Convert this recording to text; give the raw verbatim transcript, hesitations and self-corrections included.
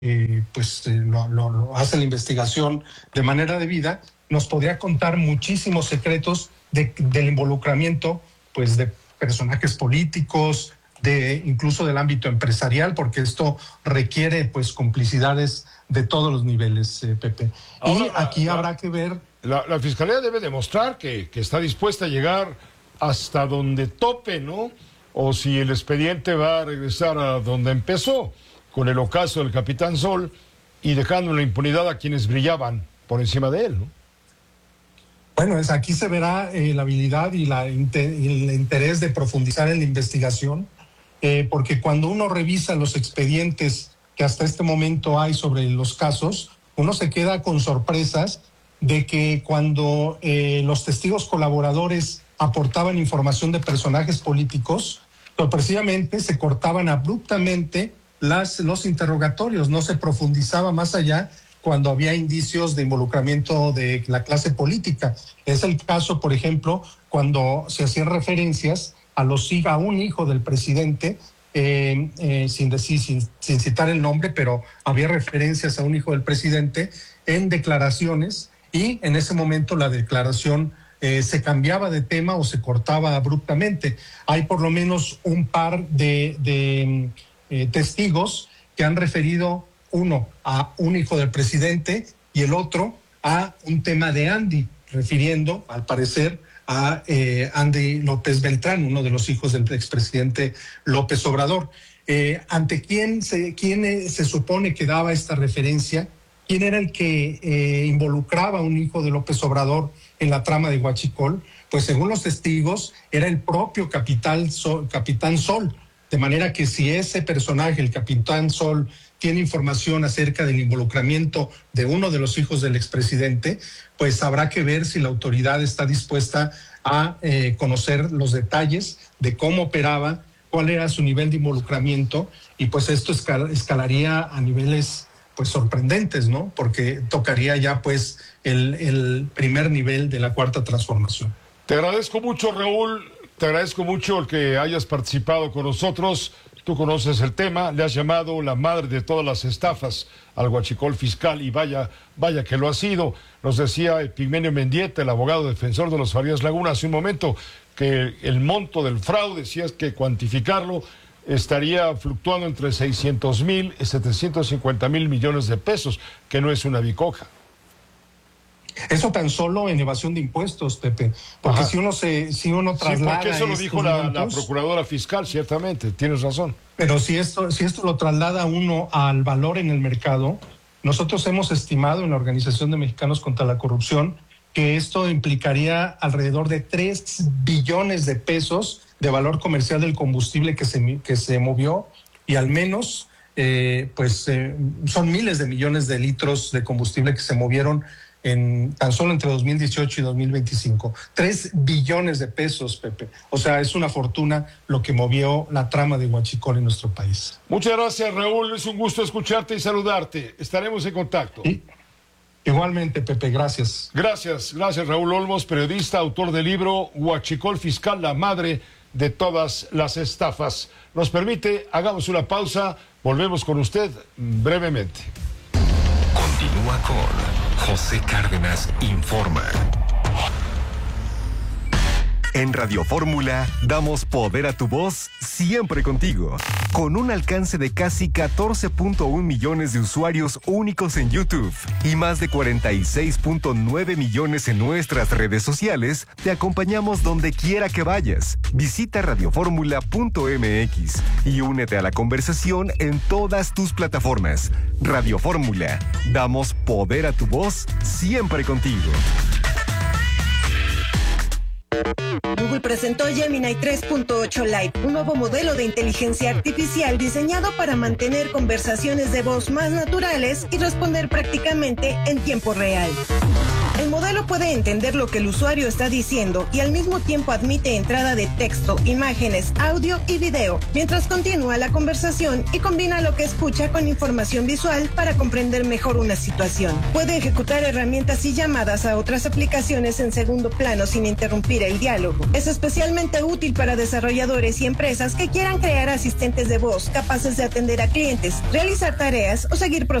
eh, pues eh, lo, lo, lo hace la investigación de manera debida, nos podría contar muchísimos secretos de, del involucramiento, pues, de personajes políticos, de incluso del ámbito empresarial, porque esto requiere, pues, complicidades de todos los niveles, eh, Pepe. Ahora, y aquí la, habrá que ver... La, la Fiscalía debe demostrar que, que está dispuesta a llegar hasta donde tope, ¿no? O si el expediente va a regresar a donde empezó, con el ocaso del Capitán Sol, y dejando la impunidad a quienes brillaban por encima de él, ¿no? Bueno, es, aquí se verá eh, la habilidad y, la, y el interés de profundizar en la investigación, eh, porque cuando uno revisa los expedientes que hasta este momento hay sobre los casos, uno se queda con sorpresas de que cuando eh, los testigos colaboradores aportaban información de personajes políticos, sorpresivamente se cortaban abruptamente las, los interrogatorios, no se profundizaba más allá cuando había indicios de involucramiento de la clase política. Es el caso, por ejemplo, cuando se hacían referencias a los a un hijo del presidente, eh, eh, sin decir, sin, sin citar el nombre, pero había referencias a un hijo del presidente en declaraciones, y en ese momento la declaración eh, se cambiaba de tema o se cortaba abruptamente. Hay por lo menos un par de, de eh, testigos que han referido, uno a un hijo del presidente y el otro a un tema de Andy, refiriendo al parecer a eh, Andy López Beltrán, uno de los hijos del expresidente López Obrador. Eh, ¿Ante quién se, quién eh, se supone que daba esta referencia? ¿Quién era el que eh, involucraba a un hijo de López Obrador en la trama de Huachicol? Pues según los testigos era el propio Capitán Sol, Capitán Sol, de manera que si ese personaje, el Capitán Sol, tiene información acerca del involucramiento de uno de los hijos del expresidente, pues habrá que ver si la autoridad está dispuesta a eh, conocer los detalles de cómo operaba, cuál era su nivel de involucramiento, y pues esto escal- escalaría a niveles pues sorprendentes, ¿no? Porque tocaría ya pues el, el primer nivel de la cuarta transformación. Te agradezco mucho, Raúl, te agradezco mucho el que hayas participado con nosotros. Tú conoces el tema, le has llamado la madre de todas las estafas al huachicol fiscal, y vaya, vaya que lo ha sido. Nos decía Epigmenio Mendieta, el abogado defensor de los Farías Laguna, hace un momento, que el monto del fraude, si es que cuantificarlo, estaría fluctuando entre seiscientos mil y setecientos cincuenta mil millones de pesos, que no es una bicoja. Eso tan solo en evasión de impuestos, Pepe, porque Ajá. si uno se, si uno traslada... Sí, porque eso lo dijo la, la procuradora fiscal, ciertamente, tienes razón. Pero si esto, si esto lo traslada uno al valor en el mercado, nosotros hemos estimado en la Organización de Mexicanos contra la Corrupción que esto implicaría alrededor de tres billones de pesos de valor comercial del combustible que se, que se movió, y al menos eh, pues eh, son miles de millones de litros de combustible que se movieron en tan solo entre dos mil dieciocho y dos mil veinticinco. Tres billones de pesos, Pepe. O sea, es una fortuna lo que movió la trama de Huachicol en nuestro país. Muchas gracias, Raúl. Es un gusto escucharte y saludarte. Estaremos en contacto. Y, igualmente, Pepe. Gracias. Gracias. Gracias, Raúl Olmos, periodista, autor del libro Huachicol Fiscal, la madre de todas las estafas. Nos permite, hagamos una pausa. Volvemos con usted brevemente. Continúa con José Cárdenas Informa. En Radio Fórmula damos poder a tu voz siempre contigo. Con un alcance de casi catorce punto uno millones de usuarios únicos en YouTube y más de cuarenta y seis punto nueve millones en nuestras redes sociales, te acompañamos donde quiera que vayas. Visita radioformula punto m x y únete a la conversación en todas tus plataformas. Radio Fórmula, damos poder a tu voz siempre contigo. Google presentó Gemini tres punto ocho Lite, un nuevo modelo de inteligencia artificial diseñado para mantener conversaciones de voz más naturales y responder prácticamente en tiempo real. El modelo puede entender lo que el usuario está diciendo y al mismo tiempo admite entrada de texto, imágenes, audio y video, mientras continúa la conversación y combina lo que escucha con información visual para comprender mejor una situación. Puede ejecutar herramientas y llamadas a otras aplicaciones en segundo plano sin interrumpir el el diálogo. Es especialmente útil para desarrolladores y empresas que quieran crear asistentes de voz capaces de atender a clientes, realizar tareas o seguir procesos